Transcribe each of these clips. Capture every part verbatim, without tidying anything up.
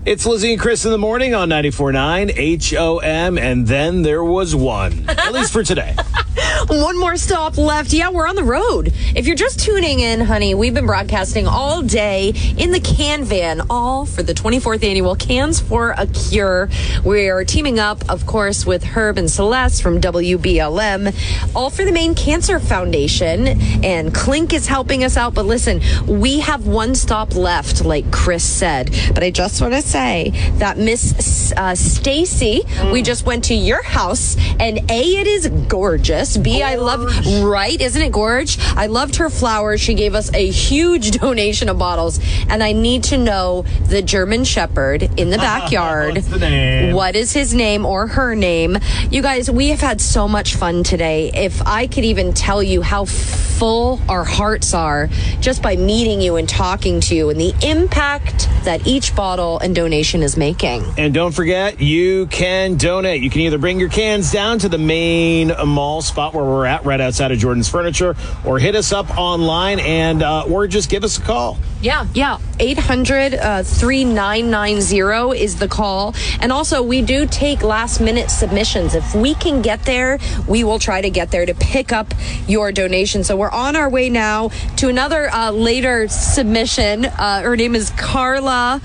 It's Lizzie and Chris in the morning on ninety-four point nine H O M, and then there was one, at least for today. One more stop left. Yeah, we're on the road. If you're just tuning in, honey, we've been broadcasting all day in the Can Van, all for the twenty-fourth annual Cans for a Cure. We are teaming up, of course, with Herb and Celeste from W B L M, all for the Maine Cancer Foundation, and Clink is helping us out. But listen, we have one stop left, like Chris said. But I just want to say that Miss uh, Stacy, mm. we just went to your house, and A, it is gorgeous. B, I love, right? Isn't it gorge? I loved her flowers. She gave us a huge donation of bottles. And I need to know the German Shepherd in the backyard. What's the name? What is his name or her name? You guys, we have had so much fun today. If I could even tell you how full our hearts are just by meeting you and talking to you and the impact that each bottle and donation is making. And don't forget, you can donate. You can either bring your cans down to the main mall spot where we're at, right outside of Jordan's Furniture, or hit us up online, and uh, or just give us a call. Yeah, yeah. eight hundred, three nine nine zero is the call. And also, we do take last-minute submissions. If we can get there, we will try to get there to pick up your donation. So we're on our way now to another uh, later submission. Uh, her name is Carla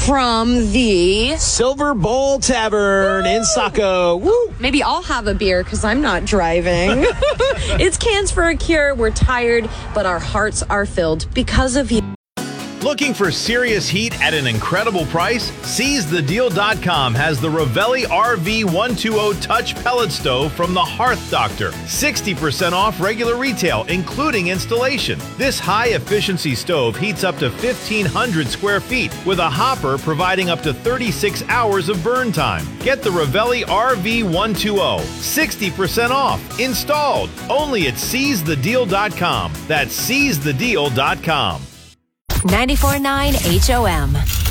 from the Silver Bowl Tavern Woo! in Saco. Woo! Maybe I'll have a beer because I'm not driving. It's Cans for a Cure. We're tired, but our hearts are filled because of you. Looking for serious heat at an incredible price? Seize the deal dot com has the Ravelli R V one twenty Touch Pellet Stove from the Hearth Doctor. sixty percent off regular retail, including installation. This high-efficiency stove heats up to fifteen hundred square feet with a hopper providing up to thirty-six hours of burn time. Get the Ravelli R V one twenty. sixty percent off. Installed. Only at Seize the deal dot com. That's Seize the deal dot com. ninety-four point nine H O M.